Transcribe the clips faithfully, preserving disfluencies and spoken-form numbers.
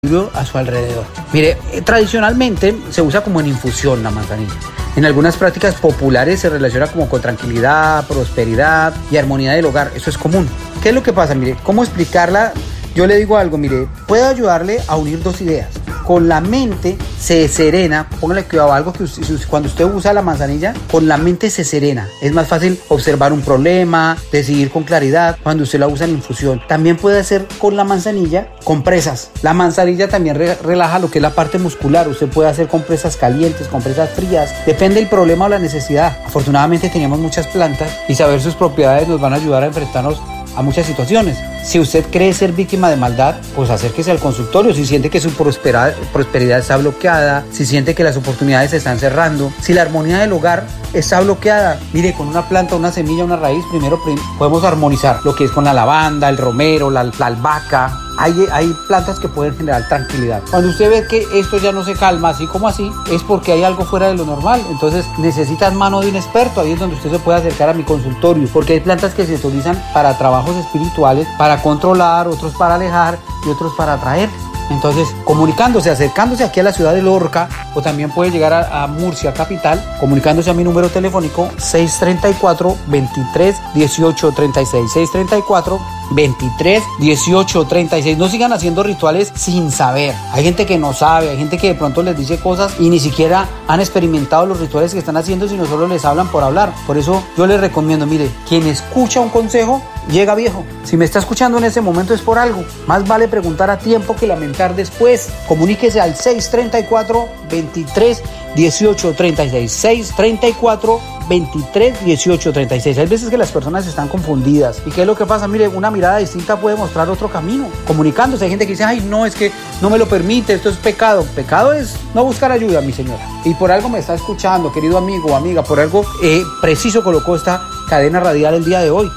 a su alrededor. Mire, eh, tradicionalmente se usa como en infusión la manzanilla. En algunas prácticas populares se relaciona como con tranquilidad, prosperidad y armonía del hogar. Eso es común. ¿Qué es lo que pasa? Mire, ¿cómo explicarla? Yo le digo algo, mire, puedo ayudarle a unir dos ideas. Con la mente se serena, póngale cuidado, algo que usted, cuando usted usa la manzanilla, con la mente se serena. Es más fácil observar un problema, decidir con claridad cuando usted la usa en infusión. También puede hacer con la manzanilla compresas. La manzanilla también re- relaja lo que es la parte muscular. Usted puede hacer compresas calientes, compresas frías. Depende del problema o la necesidad. Afortunadamente tenemos muchas plantas y saber sus propiedades nos van a ayudar a enfrentarnos a muchas situaciones. Si usted cree ser víctima de maldad, pues acérquese al consultorio. Si siente que su prosperidad, prosperidad está bloqueada, si siente que las oportunidades se están cerrando, si la armonía del hogar está bloqueada, mire, con una planta, una semilla, una raíz, primero prim- podemos armonizar lo que es con la lavanda, el romero, la, la albahaca. Hay, hay plantas que pueden generar tranquilidad. Cuando usted ve que esto ya no se calma así como así, es porque hay algo fuera de lo normal. Entonces necesitas mano de un experto. Ahí es donde usted se puede acercar a mi consultorio, porque hay plantas que se utilizan para trabajos espirituales, para controlar, otros para alejar y otros para atraer. Entonces, comunicándose, acercándose aquí a la ciudad de Lorca, o también puede llegar a, a Murcia, capital, comunicándose a mi número telefónico seis tres cuatro, veintitrés, dieciocho, treinta y seis, seis tres cuatro, veintitrés, dieciocho, treinta y seis. No sigan haciendo rituales sin saber. Hay gente que no sabe, hay gente que de pronto les dice cosas y ni siquiera han experimentado los rituales que están haciendo, sino solo les hablan por hablar. Por eso yo les recomiendo, mire, quien escucha un consejo, llega viejo. Si me está escuchando en ese momento es por algo. Más vale preguntar a tiempo que lamentar después. Comuníquese al seis tres cuatro, veintitrés, dieciocho, treinta y seis. seis tres cuatro, veintitrés, dieciocho, treinta y seis. Hay veces que las personas están confundidas. ¿Y qué es lo que pasa? Mire, una mirada distinta puede mostrar otro camino. Comunicándose. Hay gente que dice, ay, no, es que no me lo permite, esto es pecado. Pecado es no buscar ayuda, mi señora. Y por algo me está escuchando, querido amigo o amiga, por algo eh, preciso colocó esta cadena radial el día de hoy.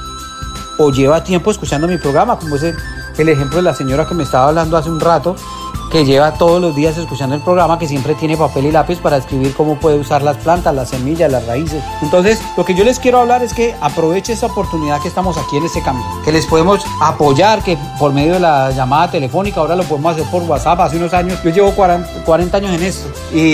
O lleva tiempo escuchando mi programa, como es el, el ejemplo de la señora que me estaba hablando hace un rato, que lleva todos los días escuchando el programa, que siempre tiene papel y lápiz para escribir cómo puede usar las plantas, las semillas, las raíces. Entonces, lo que yo les quiero hablar es que aproveche esta oportunidad que estamos aquí en este camino, que les podemos apoyar, que por medio de la llamada telefónica, ahora lo podemos hacer por WhatsApp. Hace unos años, yo llevo cuarenta años en esto,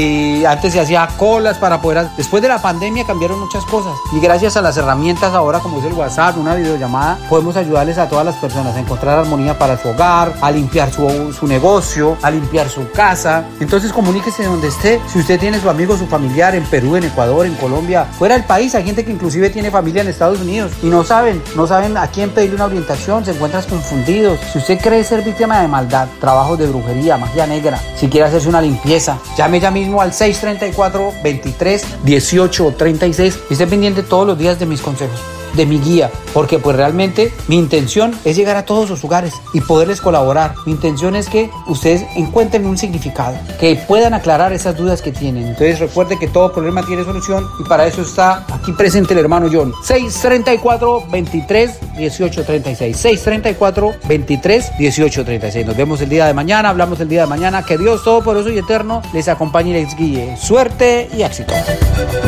y antes se hacía colas para poder, después de la pandemia cambiaron muchas cosas, y gracias a las herramientas ahora como es el WhatsApp, una videollamada, podemos ayudarles a todas las personas a encontrar armonía para su hogar, a limpiar su, su negocio, a limpiar su casa. Entonces comuníquese donde esté. Si usted tiene su amigo, su familiar en Perú, en Ecuador, en Colombia, fuera del país, hay gente que inclusive tiene familia en Estados Unidos y no saben, no saben a quién pedirle una orientación, se encuentran confundidos. Si usted cree ser víctima de maldad, trabajos de brujería, magia negra, si quiere hacerse una limpieza, llame ya mismo al seis tres cuatro, veintitrés, dieciocho, treinta y seis y esté pendiente todos los días de mis consejos, de mi guía, porque pues realmente mi intención es llegar a todos los hogares y poderles colaborar. Mi intención es que ustedes encuentren un significado, que puedan aclarar esas dudas que tienen. Entonces recuerde que todo problema tiene solución y para eso está aquí presente el hermano John. seis tres cuatro, veintitrés, dieciocho, treinta y seis. seis tres cuatro, veintitrés, dieciocho, treinta y seis. Nos vemos el día de mañana, hablamos el día de mañana. Que Dios Todopoderoso y Eterno les acompañe y les guíe. Suerte y éxito.